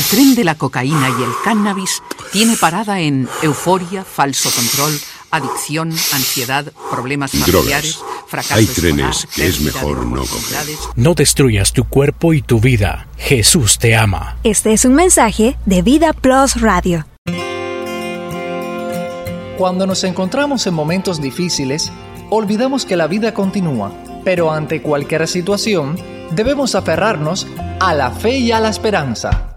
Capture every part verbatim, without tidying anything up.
tren de la cocaína y el cannabis tiene parada en euforia, falso control, adicción, ansiedad, problemas familiares, Drogas. fracaso Hay escolar, trenes que es pérdida de mejor no oportunidades. No destruyas tu cuerpo y tu vida. Jesús te ama. Este es un mensaje de Vida Plus Radio. Cuando nos encontramos en momentos difíciles, olvidamos que la vida continúa, pero ante cualquier situación, debemos aferrarnos a la fe y a la esperanza.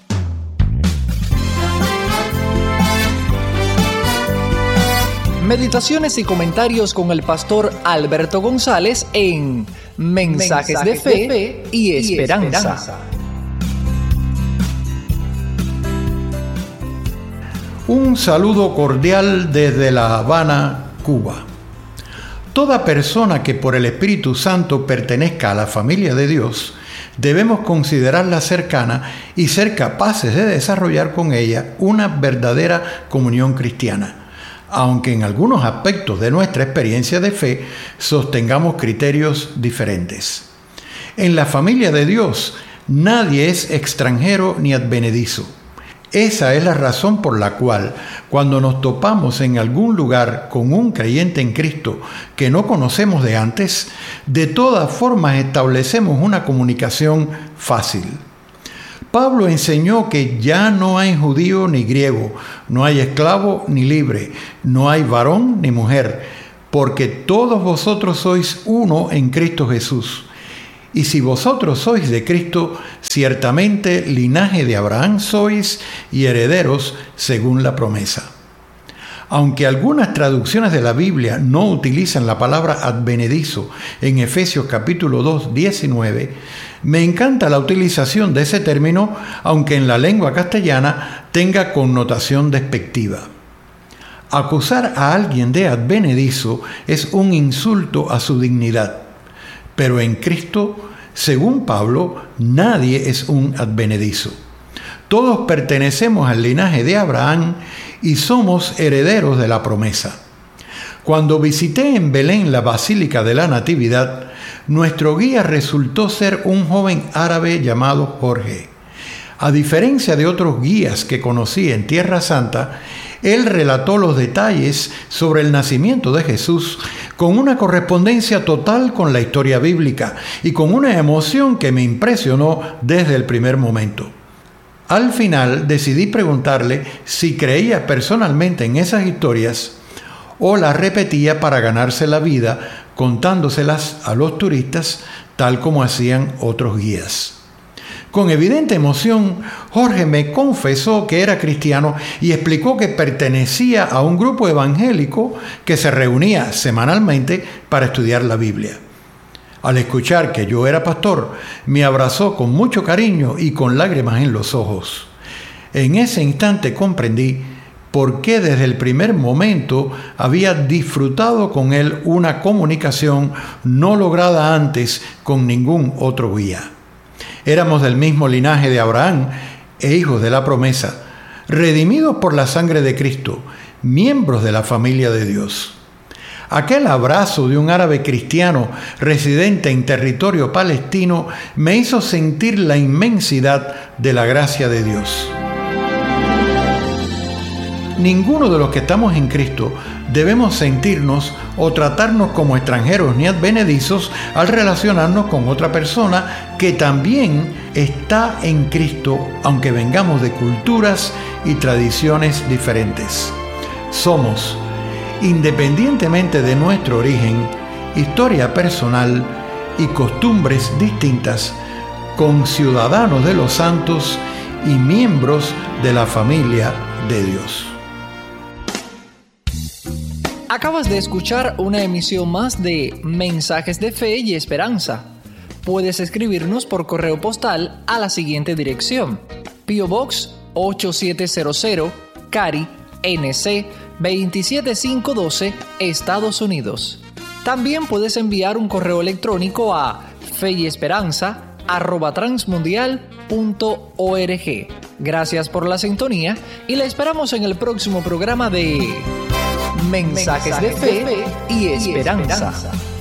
Meditaciones y comentarios con el pastor Alberto González en Mensajes, Mensajes de, fe de Fe y Esperanza. Y esperanza. Un saludo cordial desde La Habana, Cuba. Toda persona que por el Espíritu Santo pertenezca a la familia de Dios, debemos considerarla cercana y ser capaces de desarrollar con ella una verdadera comunión cristiana, aunque en algunos aspectos de nuestra experiencia de fe sostengamos criterios diferentes. En la familia de Dios, nadie es extranjero ni advenedizo. Esa es la razón por la cual, cuando nos topamos en algún lugar con un creyente en Cristo que no conocemos de antes, de todas formas establecemos una comunicación fácil. Pablo enseñó que ya no hay judío ni griego, no hay esclavo ni libre, no hay varón ni mujer, porque todos vosotros sois uno en Cristo Jesús. Y si vosotros sois de Cristo, ciertamente linaje de Abraham sois y herederos según la promesa. Aunque algunas traducciones de la Biblia no utilizan la palabra advenedizo en Efesios capítulo dos, diecinueve, me encanta la utilización de ese término, aunque en la lengua castellana tenga connotación despectiva. Acusar a alguien de advenedizo es un insulto a su dignidad. Pero en Cristo, según Pablo, nadie es un advenedizo. Todos pertenecemos al linaje de Abraham y somos herederos de la promesa. Cuando visité en Belén la Basílica de la Natividad, nuestro guía resultó ser un joven árabe llamado Jorge. A diferencia de otros guías que conocí en Tierra Santa, él relató los detalles sobre el nacimiento de Jesús con una correspondencia total con la historia bíblica y con una emoción que me impresionó desde el primer momento. Al final decidí preguntarle si creía personalmente en esas historias o las repetía para ganarse la vida contándoselas a los turistas tal como hacían otros guías. Con evidente emoción, Jorge me confesó que era cristiano y explicó que pertenecía a un grupo evangélico que se reunía semanalmente para estudiar la Biblia. Al escuchar que yo era pastor, me abrazó con mucho cariño y con lágrimas en los ojos. En ese instante comprendí por qué desde el primer momento había disfrutado con él una comunicación no lograda antes con ningún otro guía. Éramos del mismo linaje de Abraham e hijos de la promesa, redimidos por la sangre de Cristo, miembros de la familia de Dios. Aquel abrazo de un árabe cristiano residente en territorio palestino me hizo sentir la inmensidad de la gracia de Dios. Ninguno de los que estamos en Cristo debemos sentirnos o tratarnos como extranjeros ni advenedizos al relacionarnos con otra persona que también está en Cristo, aunque vengamos de culturas y tradiciones diferentes. Somos, independientemente de nuestro origen, historia personal y costumbres distintas, conciudadanos de los santos y miembros de la familia de Dios. Acabas de escuchar una emisión más de Mensajes de Fe y Esperanza. Puedes escribirnos por correo postal a la siguiente dirección: P O Box ocho siete cero cero, Cary, N C veintisiete mil quinientos doce, Estados Unidos. También puedes enviar un correo electrónico a feyesperanza arroba transmundial punto org. Gracias por la sintonía y la esperamos en el próximo programa de Mensajes, Mensajes de Fe y Esperanza. Y esperanza.